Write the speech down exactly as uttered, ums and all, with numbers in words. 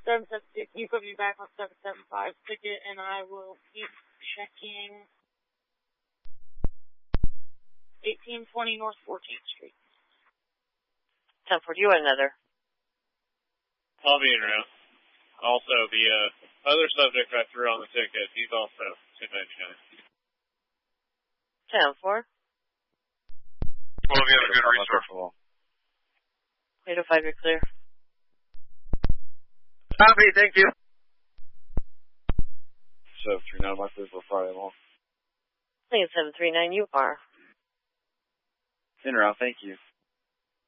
seven seven six, you put me back on seven seven five ticket, and I will keep checking eighteen twenty North fourteenth Street. ten four, do you want another? I'll be in around. Also, the uh, other subject I threw on the ticket, he's also ten ninety-nine. ten four. Well, if you have a good resource. eight oh five, you're clear. Copy, thank you. seven three nine, my clear for Friday long. I think it's seven three nine, you are. In route, thank you.